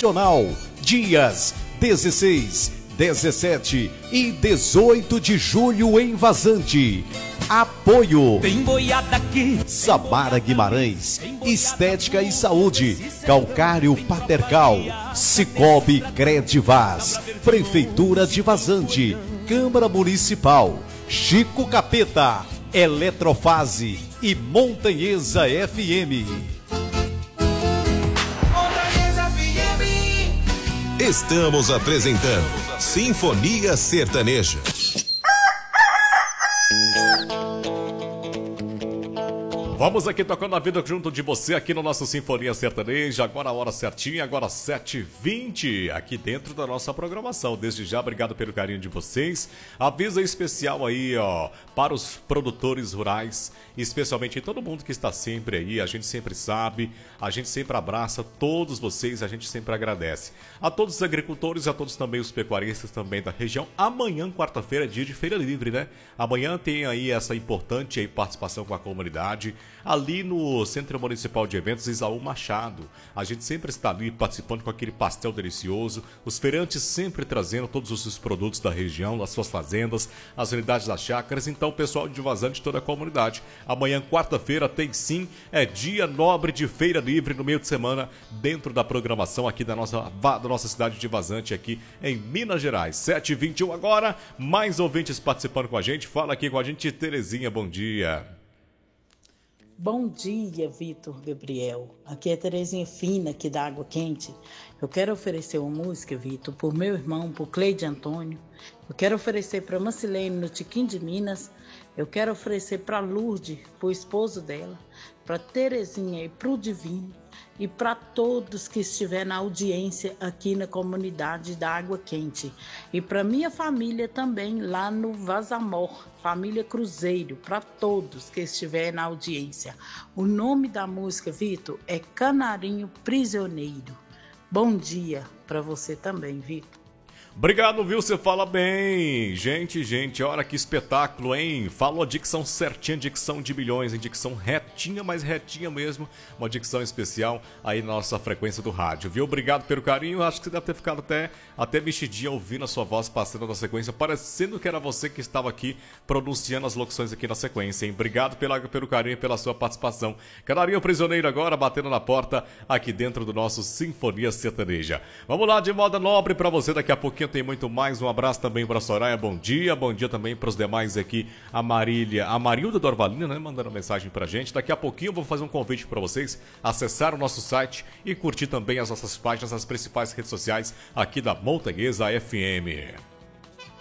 Nacional, dias 16, 17 e 18 de julho em Vazante. Apoio Tem boiada aqui. Samara Guimarães, Estética e Saúde, Calcário Patercal, Cicobi Credivaz, Prefeitura de Vazante, Câmara Municipal, Chico Capeta, Eletrofase e Montanhesa FM. Estamos apresentando Sinfonia Sertaneja. Vamos aqui tocando a vida junto de você aqui no nosso Sinfonia Sertaneja. Agora a hora certinha, agora 7h20, aqui dentro da nossa programação. Desde já, obrigado pelo carinho de vocês. Aviso especial aí, ó, para os produtores rurais, especialmente todo mundo que está sempre aí. A gente sempre sabe, a gente sempre abraça todos vocês, a gente sempre agradece. A todos os agricultores, a todos também os pecuaristas também da região. Amanhã, quarta-feira, é dia de feira livre, né? Amanhã tem aí essa importante aí participação com a comunidade. Ali no Centro Municipal de Eventos Isaú Machado. A gente sempre está ali participando com aquele pastel delicioso, os feirantes sempre trazendo todos os seus produtos da região, das suas fazendas, as unidades das chácaras. Então, o pessoal de Vazante, toda a comunidade. Amanhã, quarta-feira, tem sim, é dia nobre de feira livre no meio de semana, dentro da programação aqui da nossa cidade de Vazante, aqui em Minas Gerais. 7h21 agora, mais ouvintes participando com a gente. Fala aqui com a gente, Terezinha, bom dia. Bom dia, Vitor Gabriel. Aqui é Terezinha Fina, aqui da Água Quente. Eu quero oferecer uma música, Vitor, por meu irmão, por Cleide Antônio. Eu quero oferecer para Macilene, no Tiquim de Minas. Eu quero oferecer para Lourdes, para o esposo dela, para Terezinha e para o Divino. E para todos que estiver na audiência aqui na comunidade da Água Quente. E para minha família também, lá no Vazamor, família Cruzeiro, para todos que estiver na audiência. O nome da música, Vitor, é Canarinho Prisioneiro. Bom dia para você também, Vitor. Obrigado, viu? Você fala bem. Gente, olha que espetáculo, hein? Falou a dicção certinha, dicção de milhões, hein? Dicção retinha, mas retinha mesmo. Uma dicção especial aí na nossa frequência do rádio, viu? Obrigado pelo carinho. Acho que você deve ter ficado até mexidinha ouvindo a sua voz passando na sequência, parecendo que era você que estava aqui pronunciando as locuções aqui na sequência, hein? Obrigado pelo carinho e pela sua participação. Canarinho Prisioneiro agora batendo na porta aqui dentro do nosso Sinfonia Sertaneja. Vamos lá, de moda nobre pra você daqui a pouquinho. Tem muito mais, um abraço também para a Soraya, bom dia também para os demais aqui, a Marilda Dorvalina, né, mandando mensagem pra gente. Daqui a pouquinho eu vou fazer um convite para vocês acessar o nosso site e curtir também as nossas páginas, as principais redes sociais aqui da Montanhesa FM.